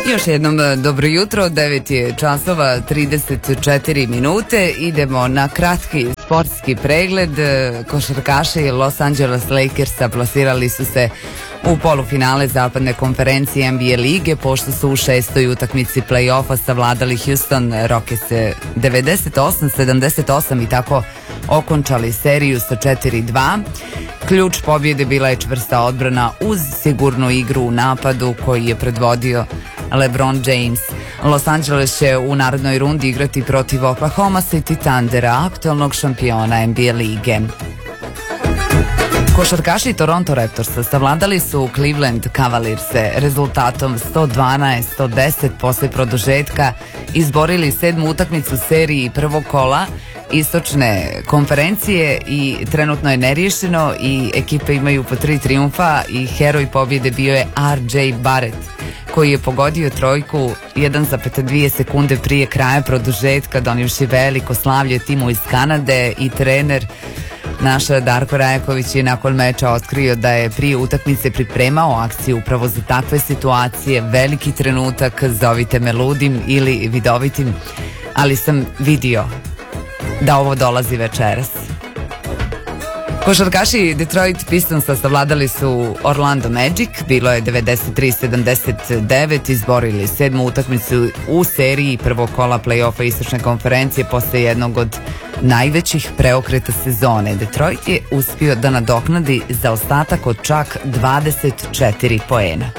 Još jednom dobro jutro, 9 je časova 34 minute. Idemo na kratki sportski pregled. Košarkaši Los Angeles Lakersa plasirali su se u polufinale zapadne konferencije NBA lige, pošto su u 6. utakmici play-offa savladali Houston Rockets 98-78 i tako okončali seriju sa 4-2. Ključ pobjede bila je čvrsta odbrana uz sigurnu igru u napadu koji je predvodio LeBron James. Los Angeles će u narednoj rundi igrati protiv Oklahoma City Thundera, aktualnog šampiona NBA lige. Košarkaši Toronto Raptorsa savladali su Cleveland Cavalierse rezultatom 112-110 posle produžetka, izborili 7. utakmicu seriji prvog kola istočne konferencije i trenutno je neriješeno i ekipe imaju po 3 trijumfa i heroj pobjede bio je RJ Barrett, koji je pogodio trojku 1,2 sekunde prije kraja produžetka, donivši veliko slavlje timu iz Kanade, i trener naš Darko Rajaković je nakon meča otkrio da je prije utakmice pripremao akciju upravo za takve situacije. Veliki trenutak, zovite me ludim ili vidovitim, ali sam vidio da ovo dolazi večeras. Košarkaši Detroit Pistonsa savladali su Orlando Magic, bilo je 93-79, izborili 7. utakmicu u seriji prvog kola play-offa istočne konferencije posle jednog od najvećih preokreta sezone. Detroit je uspio da nadoknadi zaostatak od čak 24 poena.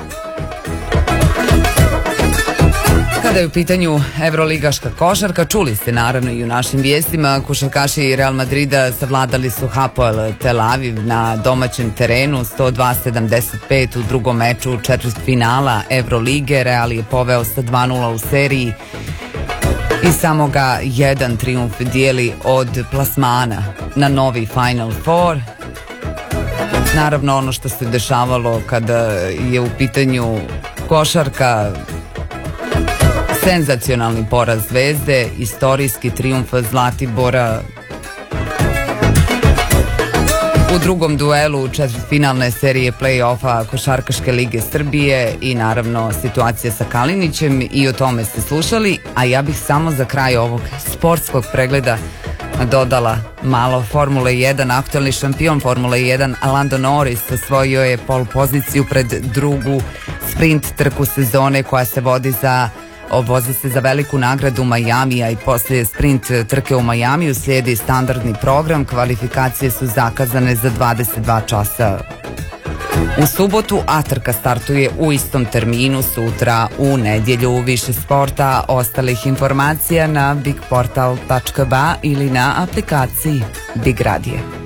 Kada je u pitanju evroligaška košarka, čuli ste naravno i u našim vijestima, košarkaši Real Madrida savladali su Hapoel Tel Aviv na domaćem terenu 102-75 u drugom meču četvrtfinala Evrolige. Real je poveo sa 2-0 u seriji i samo ga jedan trijumf dijeli od plasmana na novi Final Four. Naravno, ono što se dešavalo kada je u pitanju košarka, senzacionalni poraz Zvezde, istorijski trijumf Zlatibora u drugom duelu četvrtfinalne serije play-offa Košarkaške lige Srbije i naravno situacija sa Kalinićem, i o tome ste slušali. A ja bih samo za kraj ovog sportskog pregleda dodala malo Formule 1. Aktualni šampion Formule 1 Lando Norris osvojio je pol poziciju pred drugu sprint trku sezone koja se vozi se za veliku nagradu Majamija, i poslije sprint trke u Majamiju slijedi standardni program. Kvalifikacije su zakazane za 22 časa u subotu, a trka startuje u istom terminu sutra u nedjelju. Više sporta, ostalih informacija na bigportal.ba ili na aplikaciji Big Radio.